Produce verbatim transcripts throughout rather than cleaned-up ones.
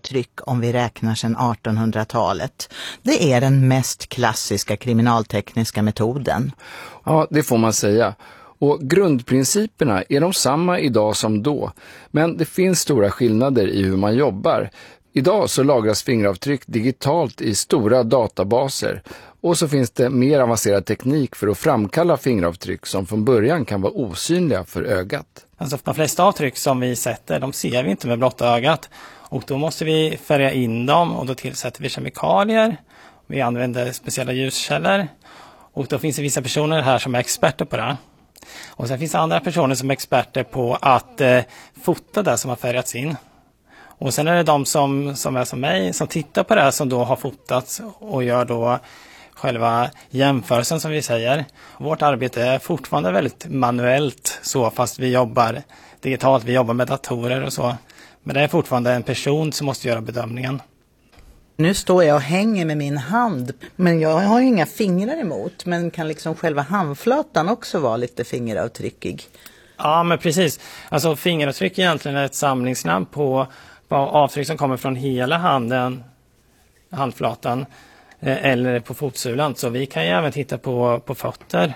fingeravtryck om vi räknar sedan artonhundratalet. Det är den mest klassiska kriminaltekniska metoden. Ja, det får man säga. Och grundprinciperna är de samma idag som då. Men det finns stora skillnader i hur man jobbar. Idag så lagras fingeravtryck digitalt i stora databaser. Och så finns det mer avancerad teknik för att framkalla fingeravtryck som från början kan vara osynliga för ögat. Alltså de flesta avtryck som vi sätter, de ser vi inte med blotta ögat. Och då måste vi färga in dem och då tillsätter vi kemikalier. Vi använder speciella ljuskällor. Och då finns det vissa personer här som är experter på det. Och sen finns det andra personer som är experter på att eh, fota det som har färgats in. Och sen är det de som, som är som mig som tittar på det här som då har fotats och gör då själva jämförelsen som vi säger. Vårt arbete är fortfarande väldigt manuellt så fast vi jobbar digitalt, vi jobbar med datorer och så. Men det är fortfarande en person som måste göra bedömningen. Nu står jag och hänger med min hand, men jag har ju inga fingrar emot. Men kan liksom själva handflatan också vara lite fingeravtryckig? Ja, men precis. Alltså fingeravtryck egentligen är ett samlingsnamn på, på avtryck som kommer från hela handen, handflatan eh, eller på fotsulan. Så vi kan ju även titta på, på fötter.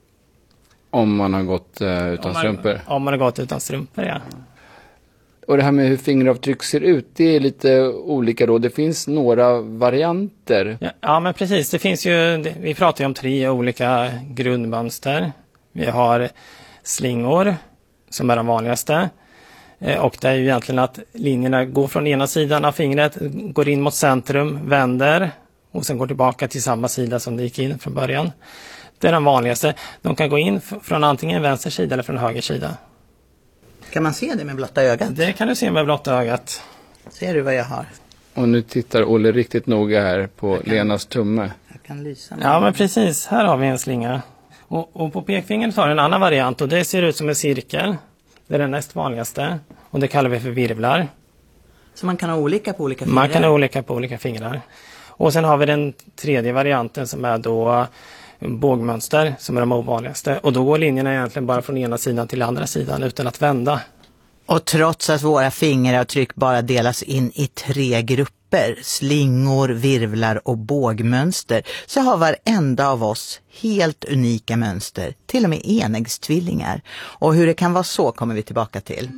Om man har gått eh, utan om man, strumpor? Om man har gått utan strumpor, ja. Och det här med hur fingeravtryck ser ut, det är lite olika då. Det finns några varianter. Ja, ja men precis. Det finns ju, vi pratar ju om tre olika grundmönster. Vi har slingor som är de vanligaste. Och det är ju egentligen att linjerna går från ena sidan av fingret, går in mot centrum, vänder och sen går tillbaka till samma sida som det gick in från början. Det är de vanligaste. De kan gå in från antingen vänster sida eller från höger sida. Kan man se det med blotta ögat? Det kan du se med blotta ögat. Ser du vad jag har? Och nu tittar Olle riktigt noga här på kan, Lenas tumme. Jag kan lysa. Ja, men precis. Här har vi en slinga. Och, och på pekfingret har en annan variant och det ser ut som en cirkel. Det är den näst vanligaste. Och det kallar vi för virvlar. Så man kan ha olika på olika fingrar? Man kan ha olika på olika fingrar. Och sen har vi den tredje varianten som är då bågmönster som är de ovanligaste. Och då går linjerna egentligen bara från ena sidan till andra sidan utan att vända. Och trots att våra fingeravtryck bara delas in i tre grupper, slingor, virvlar och bågmönster, så har varenda av oss helt unika mönster, till och med enäggstvillingar. Och hur det kan vara så kommer vi tillbaka till.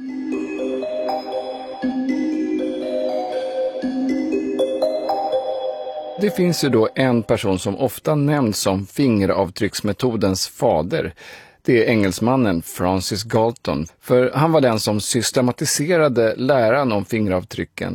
Det finns ju då en person som ofta nämns som fingeravtrycksmetodens fader. Det är engelsmannen Francis Galton. För han var den som systematiserade läran om fingeravtrycken.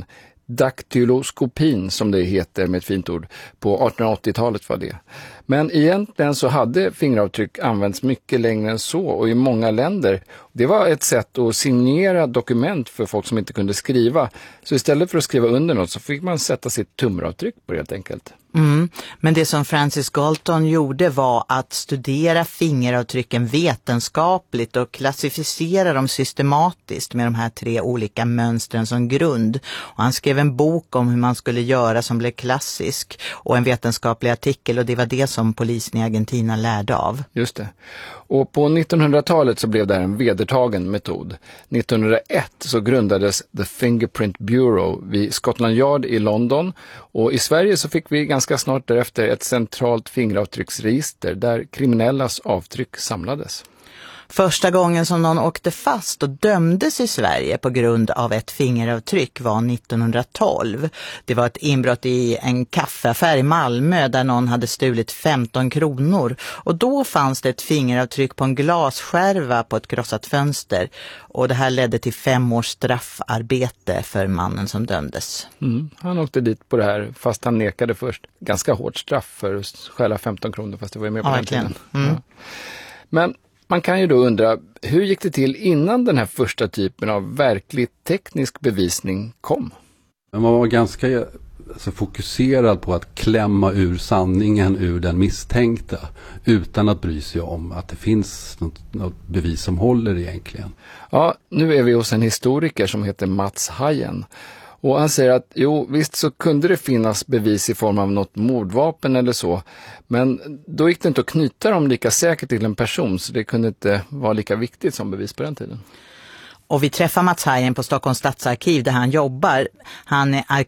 Daktyloskopin som det heter med ett fint ord. På artonhundraåttiotalet var det. Men egentligen så hade fingeravtryck använts mycket längre än så och i många länder. Det var ett sätt att signera dokument för folk som inte kunde skriva. Så istället för att skriva under något så fick man sätta sitt tumravtryck på det helt enkelt. Mm. Men det som Francis Galton gjorde var att studera fingeravtrycken vetenskapligt och klassificera dem systematiskt med de här tre olika mönstren som grund. Och han skrev en bok om hur man skulle göra som blev klassisk och en vetenskaplig artikel och det var det som polisen i Argentina lärde av. Just det. Och på nittonhundratalet så blev det här en vedertagen metod. nittonhundraett så grundades The Fingerprint Bureau vid Scotland Yard i London och i Sverige så fick vi ganska snart därefter ett centralt fingeravtrycksregister där kriminellas avtryck samlades. Första gången som någon åkte fast och dömdes i Sverige på grund av ett fingeravtryck var nittonhundratolv. Det var ett inbrott i en kaffeaffär i Malmö där någon hade stulit femton kronor. Och då fanns det ett fingeravtryck på en glasskärva på ett krossat fönster. Och det här ledde till fem års straffarbete för mannen som dömdes. Mm, han åkte dit på det här fast han nekade först. Ganska hårt straff för att stjäla femton kronor fast det var ju med på ja, den tiden. Mm. Ja. Men man kan ju då undra, hur gick det till innan den här första typen av verklig teknisk bevisning kom? Man var ganska alltså, fokuserad på att klämma ur sanningen ur den misstänkta utan att bry sig om att det finns något, något bevis som håller egentligen. Ja, nu är vi hos en historiker som heter Mats Hajen. Och han säger att jo, visst så kunde det finnas bevis i form av något mordvapen eller så. Men då gick det inte att knyta dem lika säkert till en person så det kunde inte vara lika viktigt som bevis på den tiden. Och vi träffar Mats Hajen på Stockholms stadsarkiv där han jobbar. Han är